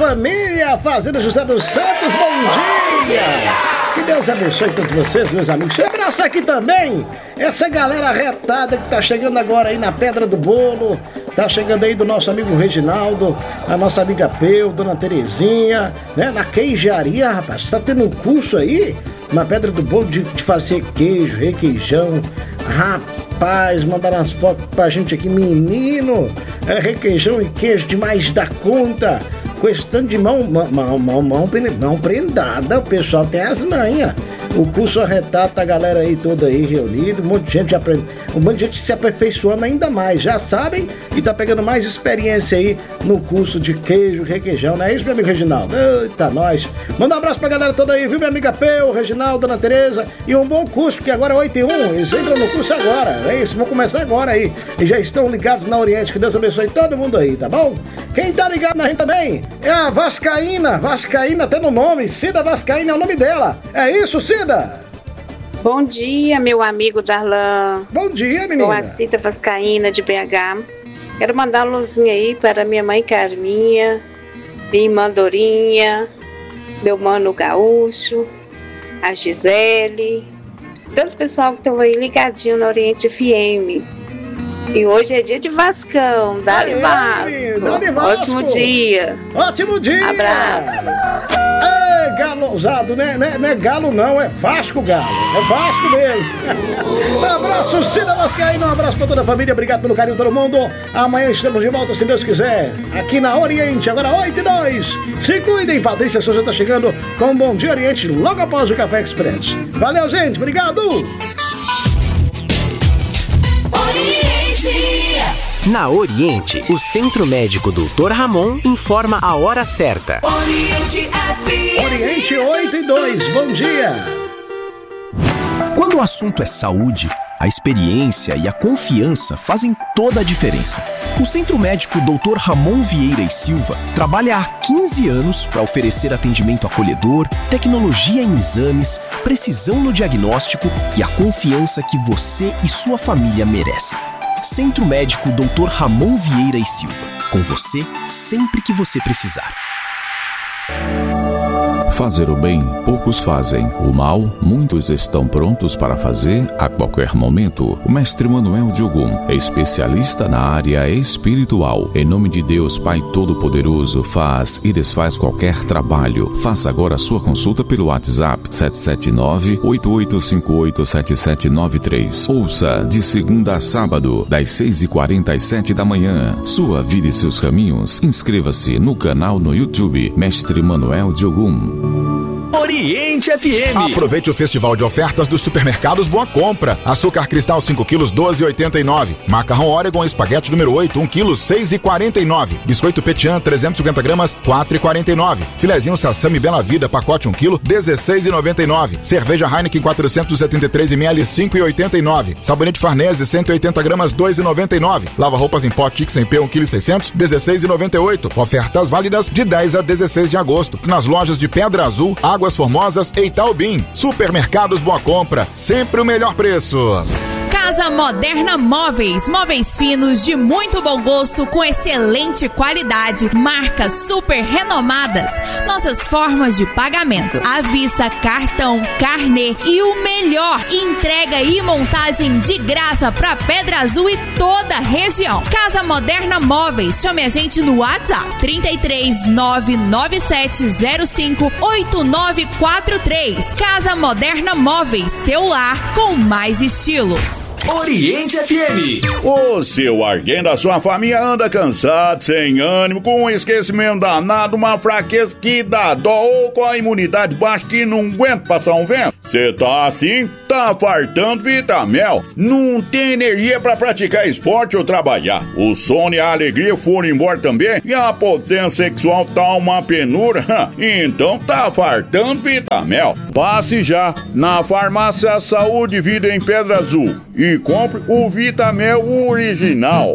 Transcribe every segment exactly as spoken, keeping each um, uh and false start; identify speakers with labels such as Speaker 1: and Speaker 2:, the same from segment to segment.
Speaker 1: família, Fazenda José dos Santos, bom dia! Que Deus abençoe todos vocês, meus amigos. Um abraço aqui também, essa galera retada que tá chegando agora aí na Pedra do Bolo. Tá chegando aí do nosso amigo Reginaldo, a nossa amiga Peu, Dona Terezinha, né? Na queijaria, rapaz, tá tendo um curso aí na Pedra do Bolo de, de fazer queijo, requeijão. Rapaz, mandaram umas fotos pra gente aqui, menino, é requeijão e queijo demais da conta. Com esse tanto de mão, mão, mão, mão, mão, mão prendada, o pessoal tem as manhas. O curso arretado, tá a galera aí toda aí reunida, um monte de gente aprende, um monte de gente se aperfeiçoando ainda mais, já sabem, e tá pegando mais experiência aí no curso de queijo, requeijão, não é isso, meu amigo Reginaldo? Eita, nós. Manda um abraço pra galera toda aí, viu, minha amiga Peu, Reginaldo, Dona Tereza, e um bom curso, porque agora é oito e um, eles entram no curso agora, é isso, vão começar agora aí, e já estão ligados na Oriente, que Deus abençoe todo mundo aí, tá bom? Quem tá ligado na gente também é a Vascaína, Vascaína até no nome, Cida Vascaína é o nome dela, é isso, Cida?
Speaker 2: Bom dia, meu amigo Darlan.
Speaker 1: Bom dia, menina.
Speaker 2: Sou a Cida Vascaína de B H. Quero mandar uma luzinha aí para minha mãe Carminha, minha irmã Dorinha, meu mano Gaúcho, a Gisele, todos os pessoal que estão aí ligadinho na Oriente F M. E hoje é dia de Vascão, Dali Vasco.
Speaker 1: Dali Vasco.
Speaker 2: Ótimo dia.
Speaker 1: Ótimo dia.
Speaker 2: Abraços.
Speaker 1: É galo ousado, né? Não é, não é galo não, é Vasco Galo. É Vasco mesmo. Um abraço, Cida Vascaína, um abraço pra toda a família, obrigado pelo carinho de todo mundo. Amanhã estamos de volta, se Deus quiser, aqui na Oriente, agora oito e dois. Se cuidem, Patrícia Souza tá chegando com um Bom Dia Oriente logo após o Café Express. Valeu, gente, obrigado.
Speaker 3: Na Oriente, o Centro Médico doutor Ramon informa a hora certa.
Speaker 4: Oriente F M.
Speaker 1: Oriente oito e dois, bom dia.
Speaker 5: Quando o assunto é saúde, a experiência e a confiança fazem toda a diferença. O Centro Médico doutor Ramon Vieira e Silva trabalha há quinze anos para oferecer atendimento acolhedor, tecnologia em exames, precisão no diagnóstico e a confiança que você e sua família merecem. Centro Médico doutor Ramon Vieira e Silva. Com você sempre que você precisar.
Speaker 6: Fazer o bem, poucos fazem. O mal, muitos estão prontos para fazer a qualquer momento. O mestre Manuel de Ogum é especialista na área espiritual. Em nome de Deus, Pai Todo-Poderoso, faz e desfaz qualquer trabalho. Faça agora a sua consulta pelo WhatsApp sete sete nove, oito oito cinco oito, sete sete nove três. Ouça de segunda a sábado, das seis e quarenta e sete da manhã. Sua vida e seus caminhos. Inscreva-se no canal no YouTube Mestre Manuel de Ogum.
Speaker 7: Oriente F M.
Speaker 8: Aproveite o festival de ofertas dos supermercados Boa Compra. Açúcar cristal cinco quilos, doze reais e oitenta e nove centavos. Macarrão Oregon espaguete número oito, um quilo, seis reais e quarenta e nove centavos. Biscoito Petian trezentos e cinquenta gramas, quatro reais e quarenta e nove centavos. Filezinho Sassami Bela Vida, pacote um quilo, dezesseis reais e noventa e nove centavos. Cerveja Heineken quatrocentos e setenta e três mililitros, cinco reais e oitenta e nove centavos. Sabonete Farnese cento e oitenta gramas, dois reais e noventa e nove centavos. Lava roupas em pó Tix em P, um quilo e seiscentos gramas, dezesseis reais e noventa e oito centavos. Ofertas válidas de dez a dezesseis de agosto. Nas lojas de Pedra Azul, Águas Formosas e Itaubim. Supermercados Boa Compra, sempre o melhor preço.
Speaker 9: Casa Moderna Móveis, móveis finos de muito bom gosto com excelente qualidade, marcas super renomadas. Nossas formas de pagamento: à vista, cartão, carnê e o melhor, entrega e montagem de graça para Pedra Azul e toda a região. Casa Moderna Móveis, chame a gente no WhatsApp trinta e três, nove nove sete zero cinco, oito nove quatro três. Casa Moderna Móveis, seu lar com mais estilo.
Speaker 7: Oriente F M.
Speaker 10: O seu alguém da sua família anda cansado, sem ânimo, com um esquecimento danado, uma fraqueza que dá dó, ou com a imunidade baixa que não aguenta passar um vento. Cê tá assim? Tá fartando Vitamel. Não tem energia pra praticar esporte ou trabalhar. O sono e a alegria foram embora também e a potência sexual tá uma penura. Então tá fartando Vitamel. Passe já na Farmácia Saúde e Vida em Pedra Azul e compre o Vitamel original.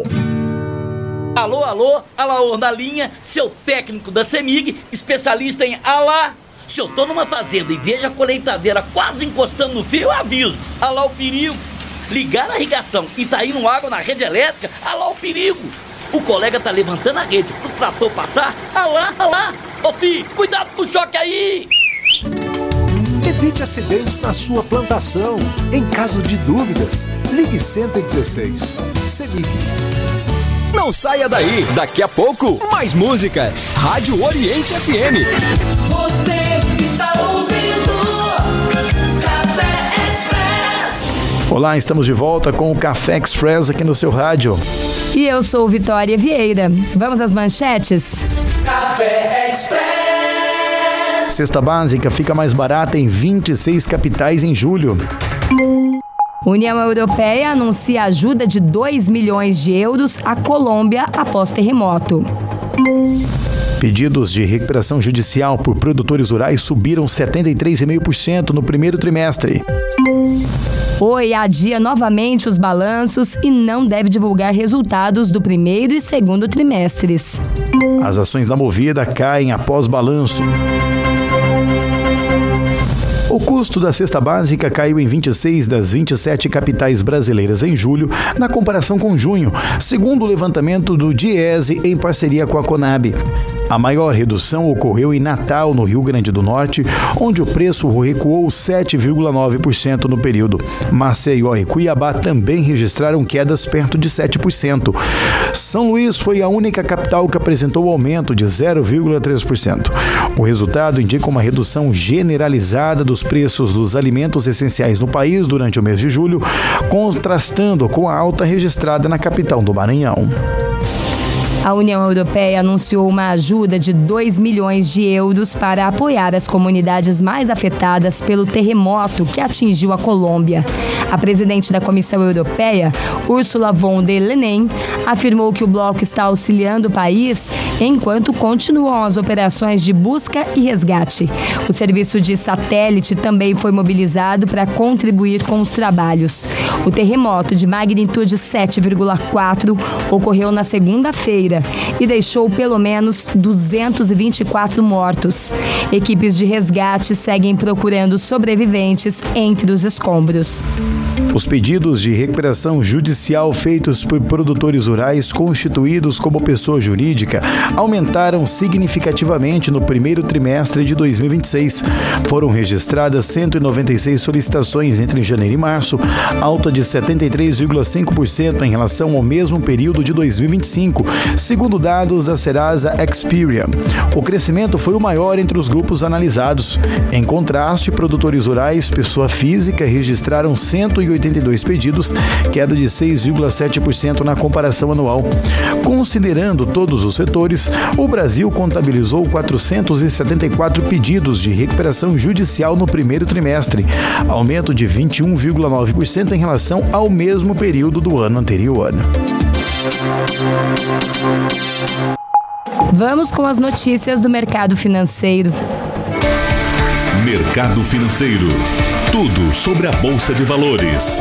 Speaker 11: Alô, alô, Alaor na linha, seu técnico da CEMIG, especialista em alá. Se eu tô numa fazenda e vejo a colheitadeira quase encostando no fio, eu aviso. Alá o perigo. Ligar a irrigação e tá indo água na rede elétrica, alá o perigo. O colega tá levantando a rede pro trator passar. Ah lá, ah lá. Ô filho, cuidado com o choque aí.
Speaker 12: Evite acidentes na sua plantação. Em caso de dúvidas, ligue cento e dezesseis. Semig.
Speaker 7: Não saia daí, daqui a pouco, mais músicas. Rádio Oriente F M.
Speaker 4: Você está ouvindo Café Express.
Speaker 13: Olá, estamos de volta com o Café Express aqui no seu rádio.
Speaker 14: E eu sou Vitória Vieira. Vamos às manchetes?
Speaker 4: Café Express.
Speaker 13: Cesta básica fica mais barata em vinte e seis capitais em julho.
Speaker 14: União Europeia anuncia ajuda de dois milhões de euros à Colômbia após terremoto.
Speaker 13: Pedidos de recuperação judicial por produtores rurais subiram setenta e três vírgula cinco por cento no primeiro trimestre.
Speaker 14: Oi adia novamente os balanços e não deve divulgar resultados do primeiro e segundo trimestres.
Speaker 13: As ações da Movida caem após balanço. O custo da cesta básica caiu em vinte e seis das vinte e sete capitais brasileiras em julho, na comparação com junho, segundo o levantamento do Diese em parceria com a Conab. A maior redução ocorreu em Natal, no Rio Grande do Norte, onde o preço recuou sete vírgula nove por cento no período. Maceió e Cuiabá também registraram quedas perto de sete por cento. São Luís foi a única capital que apresentou aumento de zero vírgula três por cento. O resultado indica uma redução generalizada dos preços dos alimentos essenciais no país durante o mês de julho, contrastando com a alta registrada na capital do Maranhão.
Speaker 14: A União Europeia anunciou uma ajuda de dois milhões de euros para apoiar as comunidades mais afetadas pelo terremoto que atingiu a Colômbia. A presidente da Comissão Europeia, Ursula von der Leyen, afirmou que o bloco está auxiliando o país enquanto continuam as operações de busca e resgate. O serviço de satélite também foi mobilizado para contribuir com os trabalhos. O terremoto de magnitude sete vírgula quatro ocorreu na segunda-feira e deixou pelo menos duzentos e vinte e quatro mortos. Equipes de resgate seguem procurando sobreviventes entre os escombros.
Speaker 13: Os pedidos de recuperação judicial feitos por produtores rurais constituídos como pessoa jurídica aumentaram significativamente no primeiro trimestre de dois mil e vinte e seis. Foram registradas cento e noventa e seis solicitações entre janeiro e março, alta de setenta e três vírgula cinco por cento em relação ao mesmo período de dois mil e vinte e cinco, segundo dados da Serasa Experian. O crescimento foi o maior entre os grupos analisados. Em contraste, produtores rurais, pessoa física, registraram cento e oitenta e dois pedidos, queda de seis vírgula sete por cento na comparação anual. Considerando todos os setores, o Brasil contabilizou quatrocentos e setenta e quatro pedidos de recuperação judicial no primeiro trimestre, aumento de vinte e um vírgula nove por cento em relação ao mesmo período do ano anterior.
Speaker 14: Vamos com as notícias do mercado financeiro.
Speaker 15: Mercado Financeiro. Tudo sobre a Bolsa de Valores.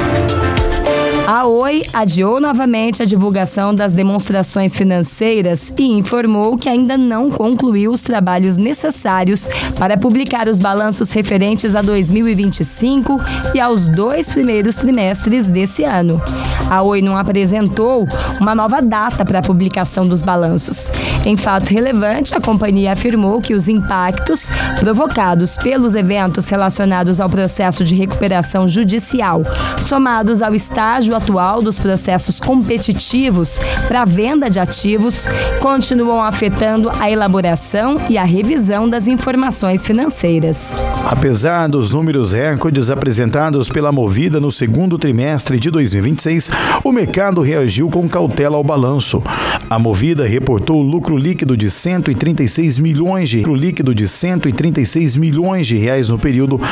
Speaker 14: A Oi adiou novamente a divulgação das demonstrações financeiras e informou que ainda não concluiu os trabalhos necessários para publicar os balanços referentes a dois mil e vinte e cinco e aos dois primeiros trimestres desse ano. A Oi não apresentou uma nova data para a publicação dos balanços. Em fato relevante, a companhia afirmou que os impactos provocados pelos eventos relacionados ao processo de recuperação judicial, somados ao estágio atual dos processos competitivos para a venda de ativos, continuam afetando a elaboração e a revisão das informações financeiras.
Speaker 13: Apesar dos números recordes apresentados pela Movida no segundo trimestre de dois mil e vinte e seis, o mercado reagiu com cautela ao balanço. A Movida reportou lucro líquido de cento e trinta e seis milhões de lucro líquido de cento e trinta e seis milhões de reais no período,